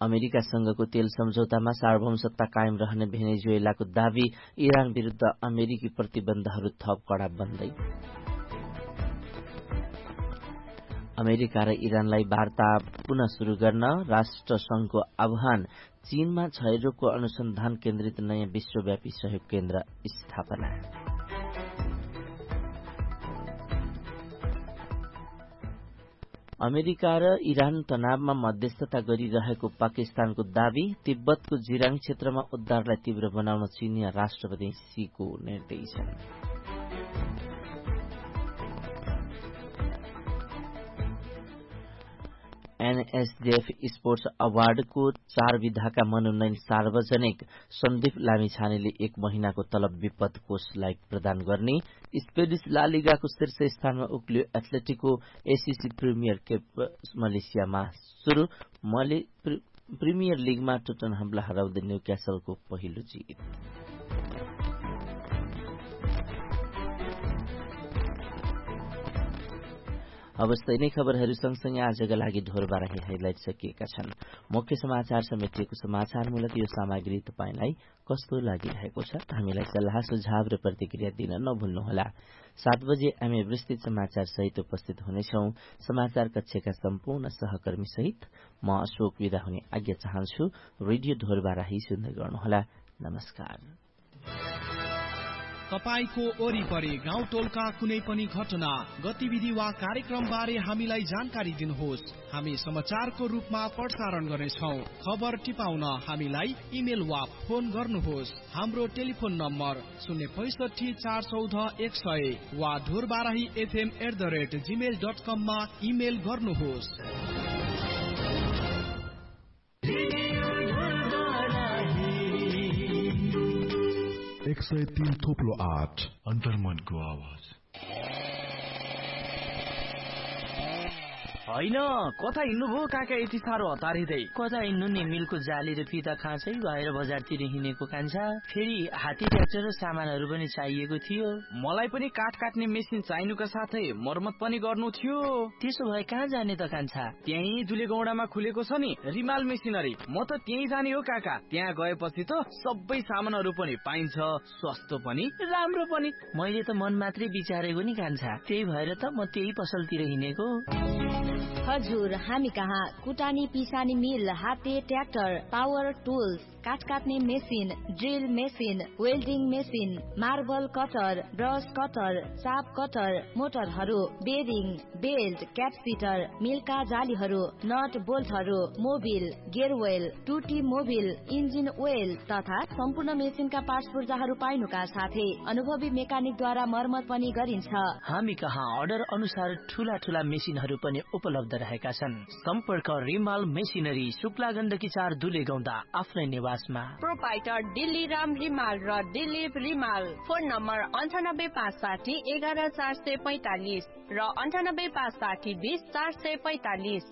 अमेरिकासँगको तेल सम्झौतामा सार्वभौमसत्ता कायम रहने भेनेजुएलाको दावी, इरान विरुद्ध अमेरिकी प्रतिबन्धहरू थप कडा बन्दै। अमेरिका र इरानलाई वार्ता पुनः शुरू गर्न राष्ट्रसंघको आह्वान। चीनमा क्षयरोगको अनुसन्धान केन्द्रित नयाँ विश्वव्यापी सहयोग केन्द्र स्थापना। अमेरिका र इरान तनावमा मध्यस्थता गरिरहेको पाकिस्तानको दावी। तिब्बतको जिराङ क्षेत्रमा उद्धारलाई तीव्र बनाउन चीनिया राष्ट्रपति शीको निर्देशन। एनएसडीएफ स्पोर्ट्स अवार्डको 4 विधाका मनोनयन सार्वजनिक। सन्दीप लामिछानेले 1 महिनाको तलब विपद कोषलाई प्रदान गर्ने। स्पेनिश ला लिगाको शीर्ष स्थानमा उक्लियो एथलेटिको। एसीसी प्रिमियर कप मलेसियामा शुरू। प्रिमियर लिगमा टोटनहमलाई हराउँदै न्यूक्यासलको पहिलो जित। अवस्था नै खबरहरू सँगसँगै आजका लागि ढोरबाराही हाइलाइट सकिएका छन्। मुख्य समाचार समेटिएको समाचारमूलक यो सामग्री तपाईलाई कस्तो लागिरहेको छ हामीलाई सल्लाह सुझाव र प्रतिक्रिया दिन नभुल्नुहोला। 7 बजे हामी विस्तृत समाचार सहित उपस्थित हुनेछौं। समाचार कक्षका सम्पूर्ण सहकर्मी सहित म अशोक विदा हुने आज्ञा चाहन्छु। रेडियो ढोरबाराही सुन्दै गर्नुहोला। नमस्कार। तपाईको वरिपरि गाउँ टोलका कुनै पनि घटना, गतिविधि वा कार्यक्रम बारे हामीलाई जानकारी दिनुहोस्। हामी समाचारको रूपमा प्रसारण गर्नेछौं। खबर टिपाउन हामीलाई इमेल वा फोन गर्नुहोस्। हाम्रो टेलिफोन नम्बर 065 414 100 वा ढोरबाराही@gmail.com मा इमेल गर्नुहोस्। 103.8 अन्तर्मनको आवाज। होइन कता हिँड्नुभयो काका यति साह्रो हतार हिँड्दै? कता हिँड्नु नि, मिलको जाली र फिता खाँचै भएर बजारतिर हिँडेको कान्छा। फेरि हात्ती ट्र्याक्टर र सामानहरू पनि चाहिएको थियो। मलाई पनि काठ काट्ने मेसिन चाहिनुका साथै मर्मत पनि गर्नु थियो। त्यसो भए कहाँ जाने त कान्छा? त्यही दुलेगौडामा खुलेको छ नि रिमाल मेसिनरी। म त त्यही जाने हो काका। त्यहाँ गएपछि त सबै सामानहरू पनि पाइन्छ, सस्तो पनि राम्रो पनि। मैले त मन मात्रै विचारेको नि कान्छा, त्यही भएर त म त्यही पसलतिर हिँडेको। हजुर, हामी कहाँ कुटानी पिसानी मिल, हाते ट्र्याक्टर, पावर टुल्स, काठ काट्ने machine, drill machine, welding machine, marble cutter, brush cutter, shop cutter, मोटरहरू, bearing, belt, क्यापसिटर, मिलका जालीहरू, not बोल्टहरू, Mobil, गेयरवेल, टुटी मोबिल, इन्जिन ओइल तथा सम्पूर्ण मेसिनका पार्ट्स पूर्जाहरू पाइनुका साथै अनुभवी मेकानिकद्वारा मर्मत पनि गरिन्छ। हामी कहाँ अर्डर अनुसार ठूला ठूला मेसिनहरू पनि उपलब्ध रहेका छन्। सम्पर्क रिमाल मेसिनरी, शुक्ला गण्डकी 4 दुलेगौंडा, आफ्नै निवासमा। प्रोपाइटर दिल्ली राम रिमाल र दिलीप रिमाल। फोन नम्बर 98560 11445 र 98560 20445।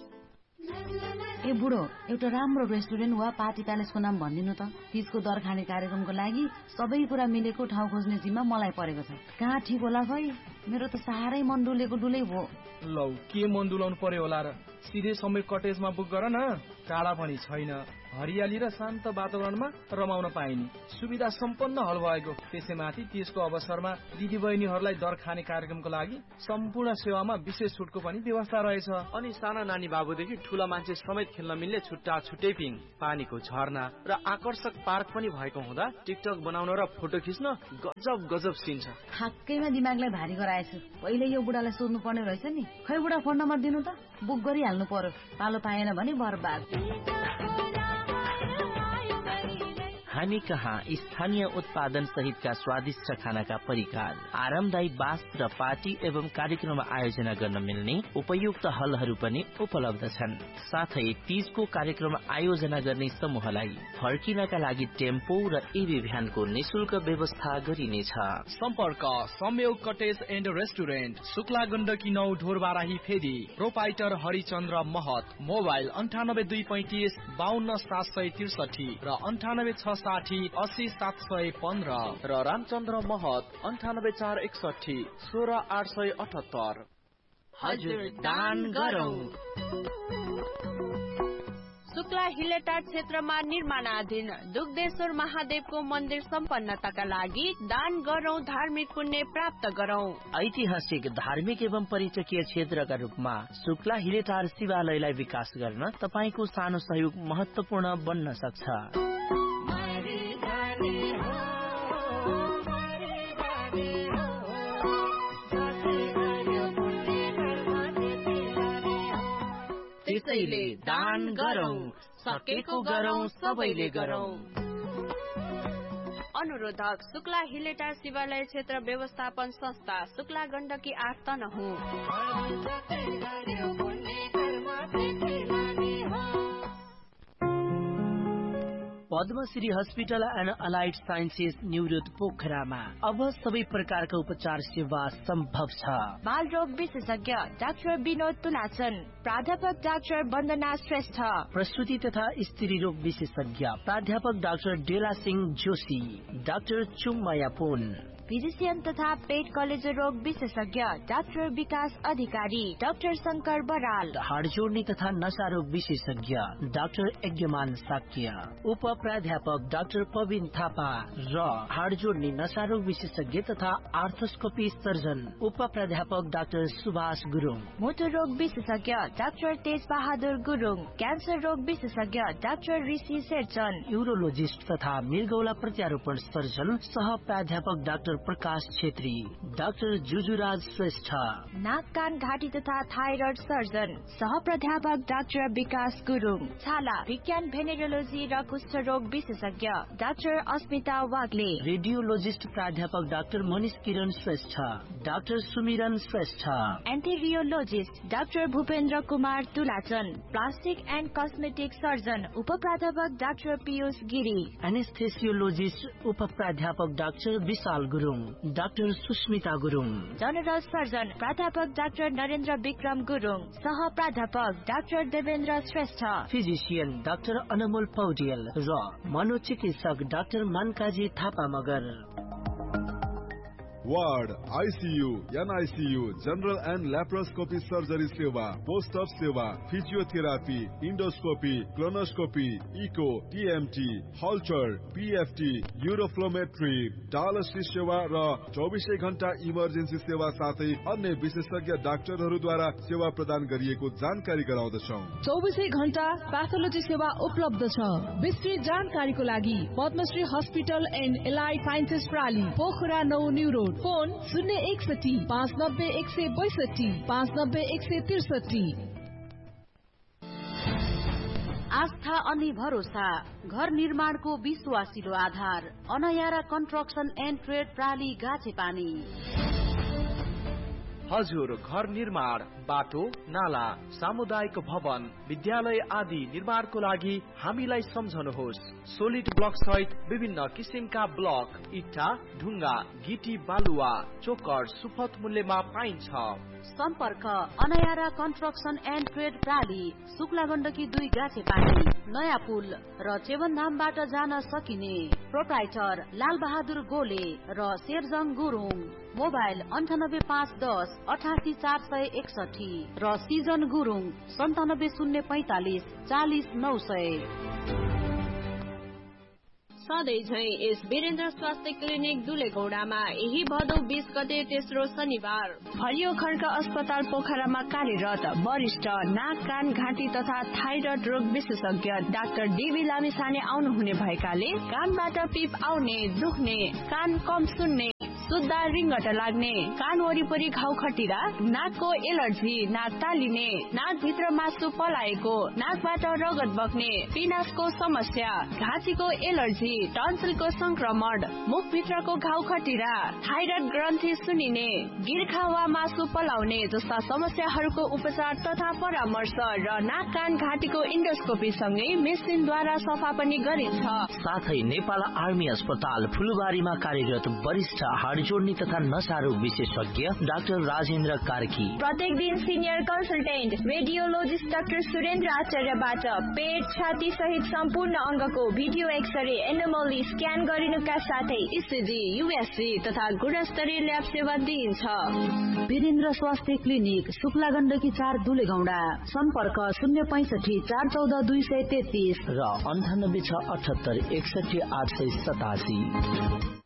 ए बुढो, एउटा राम्रो रेस्टुरेन्ट वा पार्टी प्यालेसको नाम भनिदिनु त। तीजको दर खाने कार्यक्रमको लागि सबै कुरा मिलेको ठाउँ खोज्ने जिम्मा मलाई परेको छ। कहाँ ठिक होला खै? मेरो त साह्रै मन डुलेको डुलै भयो। लौ के मन डुलाउनु पर्यो होला र? सिधै समीर कटेजमा बुक गर न। टाढा पनि छैन, हरियाली र शान्त वातावरणमा रमाउन पाइने सुविधा सम्पन्न हल भएको। त्यसैमाथि त्यसको अवसरमा दिदी बहिनीहरूलाई दर खाने कार्यक्रमको लागि सम्पूर्ण सेवामा विशेष छुटको पनि व्यवस्था रहेछ। अनि साना नानी बाबुदेखि ठूला मान्छे समेत खेल्न मिल्ने छुट्टा छुट्टै पिङ, पानीको झरना र आकर्षक पार्क पनि भएको हुँदा टिकटक बनाउन र फोटो खिच्न गजब सीन छ। ठ्याक्कैमा दिमागलाई भारी गराएछु। पहिले यो बुढालाई सोध्नु पर्ने रहेछ नि। खै बुढा, फोन नम्बर दिनु त, बुक गरिहाल्नु पर्यो। पालो पाएन भने बर्बाद। हामी कहाँ स्थानीय उत्पादन सहितका स्वादिष्ट खानाका परिकार, आरामदायी बास र पार्टी एवं कार्यक्रम आयोजना गर्न मिल्ने उपयुक्त हलहरू पनि उपलब्ध छन्। साथै तीजको कार्यक्रम आयोजना गर्ने समूहलाई फर्किनका लागि टेम्पो र ईभी भ्यानको निशुल्क व्यवस्था गरिनेछ। सम्पर्क संयोग cottage and restaurant, Shukla Gandaki 9 Dhorbarahi फेदी। प्रोपाइटर हरिचन्द्र महत। मोबाइल 9825 52 763 र 9860 80 715 र रामचन्द्र महत 98461 16 878। हजुर, दान गरौँ। शुक्ला शुक्ला हिलेटार क्षेत्रमा निर्माणाधीन दुग्धेश्वर महादेवको मन्दिर सम्पन्नताका लागि दान गरौं, धार्मिक पुण्य प्राप्त गरौं। ऐतिहासिक, धार्मिक एवं पर्यटकीय क्षेत्रका रूपमा शुक्ला हिलेटार शिवालयलाई विकास गर्न तपाईको सानो सहयोग महत्वपूर्ण बन्न सक्छ। त्यसैले दान गरौं, सकेको गरौं, सबैले गरौं। अनुरोधक शुक्ला हिलेटार शिवालय क्षेत्र व्यवस्थापन संस्था, Shukla Gandaki 8 Tanahun. Padmashri hospital and allied sciences निवृत्त पोखरामा अब सबै प्रकारका उपचार सेवा सम्भव छ। बाल रोग विशेषज्ञ डाक्टर विनोद तुलाचन, प्राध्यापक डाक्टर वन्दना श्रेष्ठ, प्रसूति तथा स्त्री रोग विशेषज्ञ प्राध्यापक डाक्टर डेला सिंह जोशी, डाक्टर चुम्माया पुन, फिजिशियन तथा पेट कलेजो रोग विशेषज्ञ डाक्टर विकास अधिकारी, डाक्टर शंकर बराल, हाड जोड्ने तथा नशा रोग विशेषज्ञ डाक्टर यज्ञमान साक्य, उप प्राध्यापक डाक्टर पविन थापा र हाड जोड्ने नशा रोग विशेषज्ञ तथा आर्थोस्कोपी सर्जन उप प्राध्यापक डाक्टर सुभाष गुरुङ, मोटो रोग विशेषज्ञ डाक्टर तेज बहादुर गुरुङ, क्यान्सर रोग विशेषज्ञ डाक्टर ऋषि शेरचन, यूरोलोजिस्ट तथा मृगौला प्रत्यारोपण सर्जन सह प्राध्यापक डाक्टर प्रकाश छेत्री, डाक्टर जुजुराज श्रेष्ठ, नाक कान घाँटी तथा थाइरोइड सर्जन सह प्राध्यापक डाक्टर विकास गुरुङ, छाला विज्ञान भेनेरोलोजी र कुष्ठ रोग विशेषज्ञ डाक्टर अस्मिता वाग्ले, रेडियोलोजिस्ट प्राध्यापक डाक्टर मनिष किरण श्रेष्ठ, डाक्टर सुमिरन Shrestha, एन्टेरियोलोजिस्ट doctor Bhupendra Kumar तुलाचन, plastic and cosmetic surgeon उप प्राध्यापक डाक्टर पीयूष गिरी, एनेस्थेसियोलोजिस्ट उप प्राध्यापक डाक्टर विशाल Gurung, doctor Susmita Gurung, general surgeon प्राध्यापक डाक्टर नरेन्द्र विक्रम गुरुङ, सह प्राध्यापक doctor Devendra Shrestha, physician doctor अनमोल पौडेल र मनोचिकित्सक doctor मानकाजी Thapa Magar. Ward, ICU, NICU, general and laparoscopy surgery सेवा, पोस्ट अप सेवा, physiotherapy, endoscopy, colonoscopy, eco, TMT, हल्चर, PFT, uroflowmetry, dialysis सेवा र 24 घण्टा इमर्जेन्सी सेवा साथै अन्य विशेषज्ञ डाक्टरहरूद्वारा सेवा प्रदान गरिएको जानकारी गराउँदछौँ। 24 घण्टा प्याथोलोजी सेवा उपलब्ध छ। विस्तृत जानकारीको लागि Padmashri hospital and allied sciences प्राली, Pokhara 9 new road, phone 061 590 162 590 163। आस्था अनि भरोसा, घर निर्माणको विश्वासिलो आधार, अनयारा कन्स्ट्रक्सन एन्ड ट्रेड प्राली गाछेपानी। हजुर, घर निर्माण, बाटो, नाला, सामुदायिक भवन, विद्यालय आदि निर्माणको लागि हामीलाई सम्झनुहोस्। सोलिड ब्लक सहित विभिन्न किसिमका ब्लक, इट्टा, ढुङ्गा, गिटी, बालुवा, चोकर सुपथ मूल्यमा पाइन्छ। सम्पर्क अनयारा construction and trade प्राली, Shukla Gandaki 2 गाछेपानी, नयाँ पुल र चेवनधामबाट जान सकिने। प्रोप्राइटर लाल बहादुर गोले र शेरजङ गुरुङ। मोबाइल 98510 88461 र सिजन गुरुङ 97045 40900। सधैँ झै यस वीरेन्द्र स्वास्थ्य क्लिनिक दुलेगौडामा यही भदौ 20 गते तेस्रो शनिबार हरियो खड्का अस्पताल पोखरामा कार्यरत वरिष्ठ नाक कान घाँटी तथा थाइरोइड रोग विशेषज्ञ डाक्टर डीबी लामिछाने आउनुहुने भएकाले कानबाट पिप आउने, दुख्ने, कान कम सुन्ने, सुत्दा रिङ्गट लाग्ने, कान वरिपरि घाउ खटिरा, नाकको एलर्जी, नाक तालिने, नाक भित्र मासु पलाएको, नाकबाट रगत बग्ने, पिनासको समस्या, घाँटीको एलर्जी, टन्सिलको संक्रमण, मुख भित्रको घाउ खटिरा, थाइरोइड ग्रन्थि सुनिने, गिर्खा वा मासु पलाउने जस्ता समस्याहरूको उपचार तथा परामर्श र नाक कान घाँटीको इन्डोस्कोपी सँगै मेसिनद्वारा सफा पनि गरिन्छ। साथै नेपाल आर्मी अस्पताल फुलबारीमा कार्यरत वरिष्ठ हाड जोड्ने तथा नसा रोग विशेषज्ञ डाक्टर राजेन्द्र कार्की। प्रत्येक दिन senior consultant radiologist doctor Surendra आचार्यबाट पेट, छाती सहित सम्पूर्ण अङ्गको भिडियो एक्सरे, एनोमली स्क्यान गरिनुका साथै इसिजी, युएसजी तथा गुणस्तरीय ल्याब सेवा दिइन्छ। वीरेन्द्र स्वास्थ्य क्लिनिक, शुक्ला गण्डकी 4 दुलेगौडा। सम्पर्क 065 414 233 र 98 6 78 61 887।